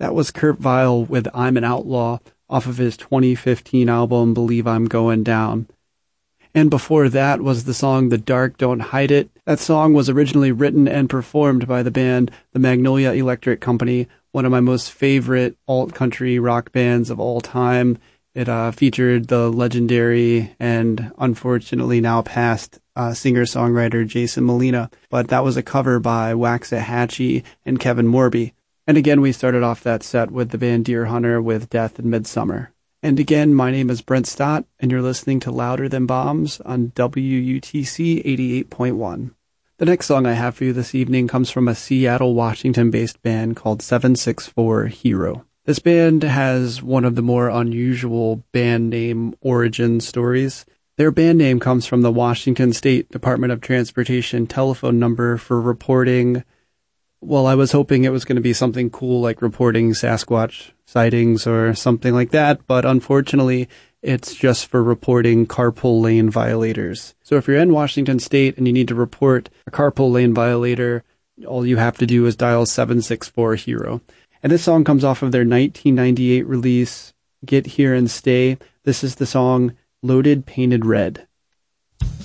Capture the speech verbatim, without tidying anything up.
That was Kurt Vile with I'm an Outlaw off of his twenty fifteen album Believe I'm Going Down. And before that was the song The Dark Don't Hide It. That song was originally written and performed by the band The Magnolia Electric Company, one of my most favorite alt-country rock bands of all time. It uh, featured the legendary and unfortunately now passed uh, singer-songwriter Jason Molina, but that was a cover by Waxahachie and Kevin Morby. And again, we started off that set with the band Deer Hunter with Death in Midsummer. And again, my name is Brent Stott, and you're listening to Louder Than Bombs on W U T C eighty-eight point one. The next song I have for you this evening comes from a Seattle, Washington-based band called seven six four Hero. This band has one of the more unusual band name origin stories. Their band name comes from the Washington State Department of Transportation telephone number for reporting. Well, I was hoping it was going to be something cool like reporting Sasquatch sightings or something like that, but unfortunately, it's just for reporting carpool lane violators. So if you're in Washington State and you need to report a carpool lane violator, all you have to do is dial seven six four Hero. And this song comes off of their nineteen ninety-eight release, Get Here and Stay. This is the song Loaded Painted Red.